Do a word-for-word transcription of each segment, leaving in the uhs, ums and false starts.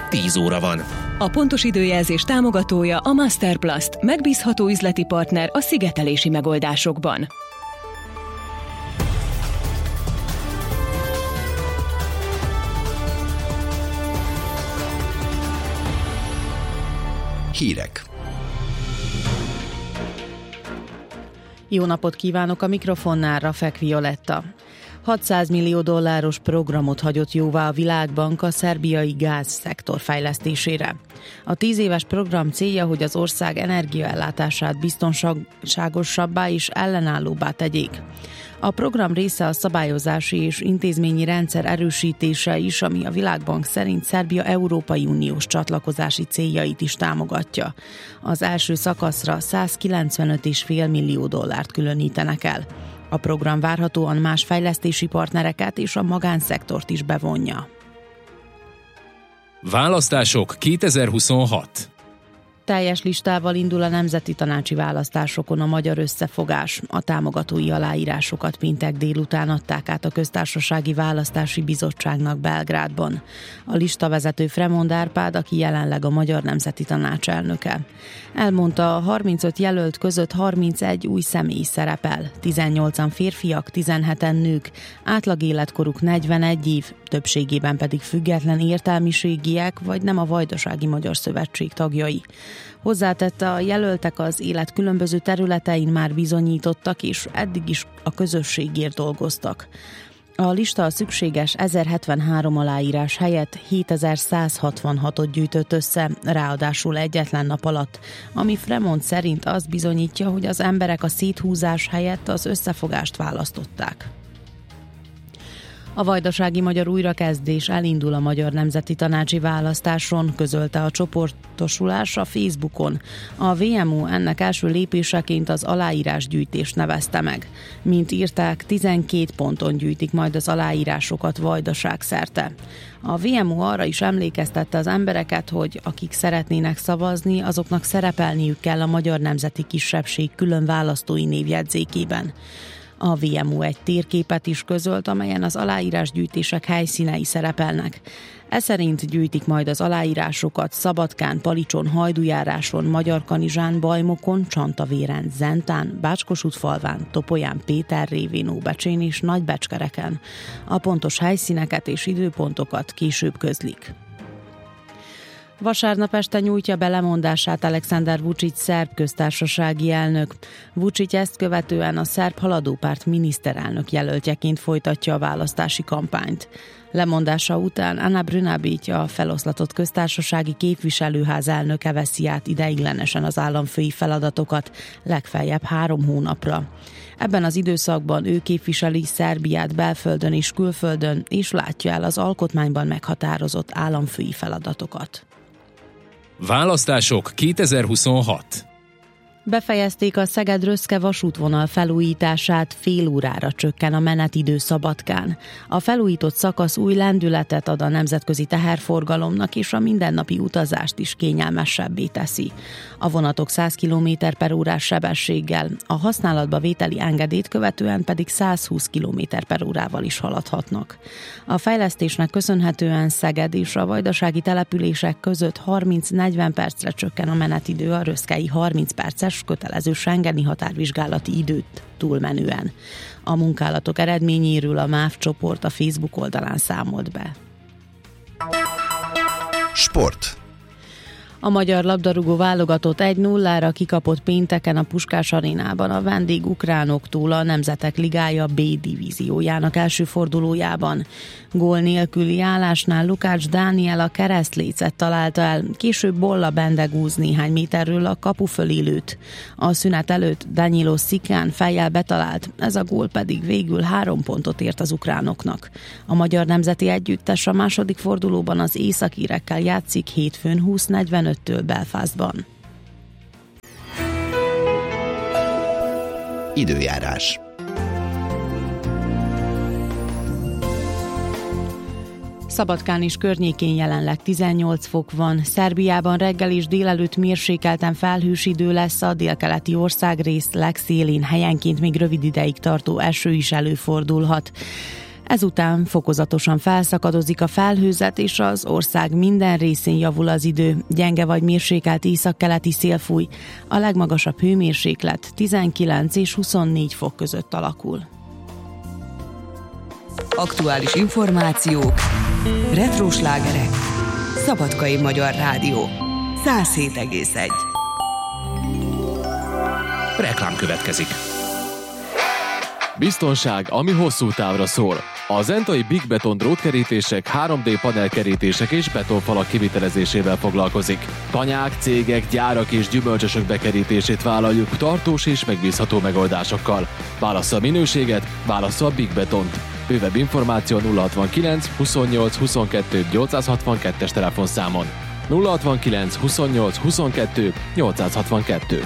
tíz óra van. A pontos időjelzés támogatója a Masterplast, megbízható üzleti partner a szigetelési megoldásokban. Hírek. Jó napot kívánok, a mikrofonnál Rafek Violetta. hatszáz millió dolláros programot hagyott jóvá a Világbank a szerbiai gázszektor fejlesztésére. A tíz éves program célja, hogy az ország energiaellátását biztonságosabbá és ellenállóbbá tegyék. A program része a szabályozási és intézményi rendszer erősítése is, ami a Világbank szerint Szerbia Európai Uniós csatlakozási céljait is támogatja. Az első szakaszra százkilencvenöt egész öt millió dollárt különítenek el. A program várhatóan más fejlesztési partnereket és a magánszektort is bevonja. Választások kétezer-huszonhat. Teljes listával indul a nemzeti tanácsi választásokon a Magyar Összefogás. A támogatói aláírásokat péntek délután adták át a Köztársasági Választási Bizottságnak Belgrádban. A listavezető Fremond Árpád, aki jelenleg a Magyar Nemzeti Tanács elnöke. Elmondta, a harmincöt jelölt között harmincegy új személy szerepel, tizennyolcan férfiak, tizenheten nők, átlag életkoruk negyvenegy év, többségében pedig független értelmiségiek vagy nem a Vajdasági Magyar Szövetség tagjai. Hozzátette, a jelöltek az élet különböző területein már bizonyítottak, és eddig is a közösségért dolgoztak. A lista a szükséges ezerhetvenhárom aláírás helyett hétezer-százhatvanhatot gyűjtött össze, ráadásul egyetlen nap alatt, ami Fremond szerint azt bizonyítja, hogy az emberek a széthúzás helyett az összefogást választották. A Vajdasági Magyar Újrakezdés elindul a Magyar Nemzeti Tanácsi Választáson, közölte a csoportosulás a Facebookon. A vé em u ennek első lépéseként az aláírásgyűjtést nevezte meg. Mint írták, tizenkét ponton gyűjtik majd az aláírásokat Vajdaság szerte. A vé em u arra is emlékeztette az embereket, hogy akik szeretnének szavazni, azoknak szerepelniük kell a Magyar Nemzeti Kisebbség külön választói névjegyzékében. A vé em u egy térképet is közölt, amelyen az aláírásgyűjtések helyszínei szerepelnek. E szerint gyűjtik majd az aláírásokat Szabadkán, Palicson, Hajdújáráson, Magyarkanizsán, Bajmokon, Csantavéren, Zentán, Bácskosútfalván, Topolyán, Péterrévén, Óbecsén és Nagybecskereken. A pontos helyszíneket és időpontokat később közlik. Vasárnap este nyújtja be lemondását Aleksandar Vučić szerb köztársasági elnök. Vučić ezt követően a szerb haladópárt miniszterelnök jelöltjeként folytatja a választási kampányt. Lemondása után Ana Brnabić, a feloszlatott köztársasági képviselőház elnöke veszi át ideiglenesen az államfői feladatokat, legfeljebb három hónapra. Ebben az időszakban ő képviseli Szerbiát belföldön és külföldön, és látja el az alkotmányban meghatározott államfői feladatokat. Választások kétezer-huszonhat. Befejezték a Szeged-Röszke vasútvonal felújítását, fél órára csökken a menetidő Szabadkán. A felújított szakasz új lendületet ad a nemzetközi teherforgalomnak, és a mindennapi utazást is kényelmesebbé teszi. A vonatok száz kilométer per órás sebességgel, a használatba vételi engedélyt követően pedig száz húsz kilométer per órával is haladhatnak. A fejlesztésnek köszönhetően Szeged és a vajdasági települések között harminc-negyven percre csökken a menetidő a röszkei harminc perces kötelező schengeni határvizsgálati időt túlmenően. A munkálatok eredményéről a MÁV csoport a Facebook oldalán számolt be. Sport. A magyar labdarúgó válogatott egy nullára kikapott pénteken a Puskás arénában a vendég ukránoktól a Nemzetek Ligája B divíziójának első fordulójában. Gól nélküli állásnál Lukács Dániel a keresztlécet találta el, később Bolla Bendegúz néhány méterről a kapu fölé lőtt. A szünet előtt Danilo Szikán fejjel betalált, ez a gól pedig végül három pontot ért az ukránoknak. A magyar nemzeti együttes a második fordulóban az északírekkel játszik hétfőn húsz negyvenöttől Belfastban. Időjárás. Szabadkán és környékén jelenleg tizennyolc fok van, Szerbiában reggel és délelőtt mérsékelten felhős idő lesz, a délkeleti országrész legszélén helyenként még rövid ideig tartó eső is előfordulhat. Ezután fokozatosan felszakadozik a felhőzet, és az ország minden részén javul az idő. Gyenge vagy mérsékelt északkeleti szél fúj. A legmagasabb hőmérséklet tizenkilenc és huszonnégy fok között alakul. Aktuális információk, retro slágerek, Szabadkai Magyar Rádió, száz hét egész egy. Reklám következik. Biztonság, ami hosszú távra szól. A zentai Big Beton drótkerítések, három dé panelkerítések és betonfalak kivitelezésével foglalkozik. Tanyák, cégek, gyárak és gyümölcsösök bekerítését vállaljuk tartós és megbízható megoldásokkal. Válassza a minőséget, válassza a Big Betont. Bővebb információ nulla hatvankilenc huszonnyolc huszonkettő nyolcszázhatvankettes telefonszámon. nulla hatvankilenc huszonnyolc huszonkettő nyolcszázhatvankettő.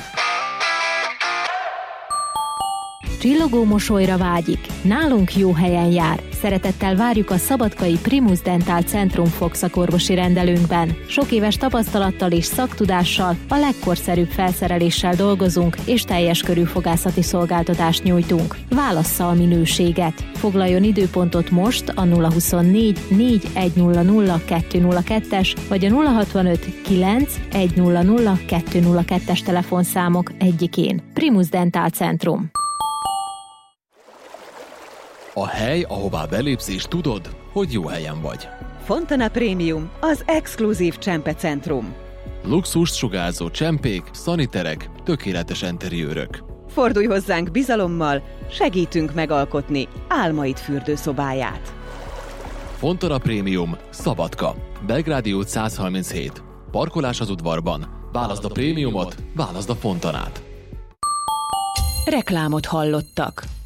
Csillogó mosolyra vágyik. Nálunk jó helyen jár. Szeretettel várjuk a szabadkai Primus Dental Centrum fogszakorvosi rendelőnkben. Sok éves tapasztalattal és szaktudással, a legkorszerűbb felszereléssel dolgozunk, és teljes körű fogászati szolgáltatást nyújtunk. Válassza a minőséget. Foglaljon időpontot most a nulla huszonnégy négy egy nulla nulla kettő nulla kettes vagy a nulla hatvanöt kilenc egy nulla nulla kettő nulla kettes telefonszámok egyikén. Primus Dental Centrum. A hely, ahová belépsz és tudod, hogy jó helyen vagy. Fontana Premium, az exkluzív csempecentrum. Luxust sugárzó csempék, szaniterek, tökéletes enteriőrök. Fordulj hozzánk bizalommal, segítünk megalkotni álmaid fürdőszobáját. Fontana Premium, Szabadka, Belgrádi út száz harminchét. Parkolás az udvarban. Válaszd a prémiumot, válaszd a Fontanát. Reklámot hallottak.